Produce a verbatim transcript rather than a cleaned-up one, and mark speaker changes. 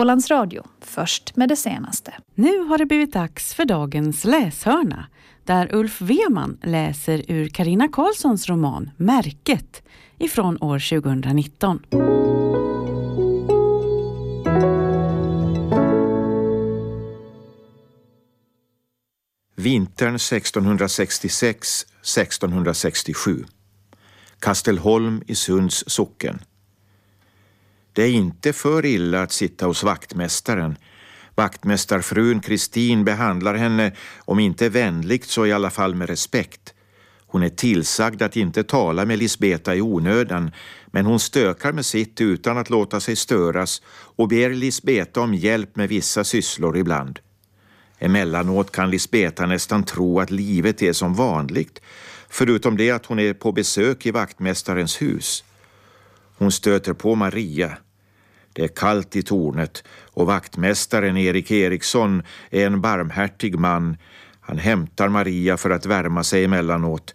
Speaker 1: Ålands Radio, först med det senaste.
Speaker 2: Nu har det blivit dags för dagens läshörna, där Ulf Weman läser ur Carina Karlssons roman Märket ifrån år tjugonitton.
Speaker 3: Vintern sextonhundrasextiosex sextonhundrasextiosju. Kastelholm i Sunds socken. Det är inte för illa att sitta hos vaktmästaren. Vaktmästarfrun Kristin behandlar henne, om inte vänligt så i alla fall med respekt. Hon är tillsagd att inte tala med Lisbeta i onödan, men hon stökar med sitt utan att låta sig störas och ber Lisbeta om hjälp med vissa sysslor ibland. Emellanåt kan Lisbeta nästan tro att livet är som vanligt, förutom det att hon är på besök i vaktmästarens hus. Hon stöter på Maria. Det är kallt i tornet och vaktmästaren Erik Eriksson är en barmhärtig man. Han hämtar Maria för att värma sig emellanåt.